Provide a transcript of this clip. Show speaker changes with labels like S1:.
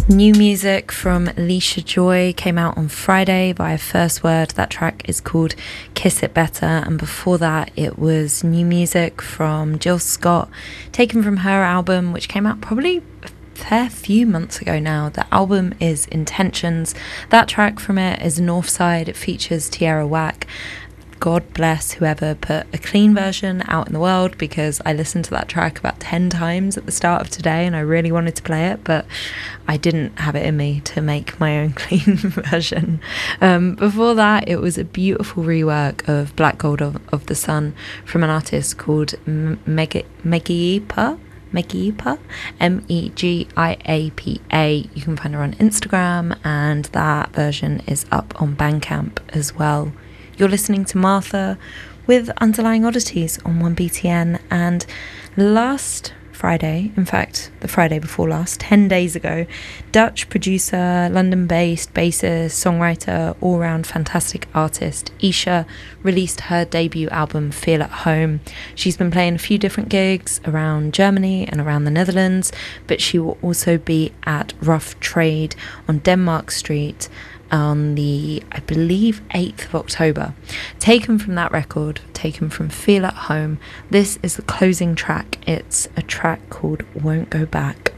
S1: New music from Alicia Joy came out on Friday via First Word. That track is called Kiss It Better. And before that, it was new music from Jill Scott, taken from her album, which came out probably a fair few months ago now. The album is Intentions. That track from it is Northside. It features Tierra Whack. God bless whoever put a clean version out in the world, because I listened to that track about 10 times at the start of today and I really wanted to play it, but I didn't have it in me to make my own clean version. Before that, it was a beautiful rework of Black Gold of the Sun from an artist called Megiapa. Megiapa. You can find her on Instagram, and that version is up on Bandcamp as well. You're listening to Martha with Underlying Oddities on 1BTN, and last Friday, in fact the Friday before last, 10 days ago, Dutch producer, London-based bassist, songwriter, all-round fantastic artist Isha released her debut album Feel at Home. She's been playing a few different gigs around Germany and around the Netherlands, but she will also be at Rough Trade on Denmark Street on the, I believe, 8th of October. Taken from that record, taken from Feel at Home, this is the closing track. It's a track called Won't Go Back.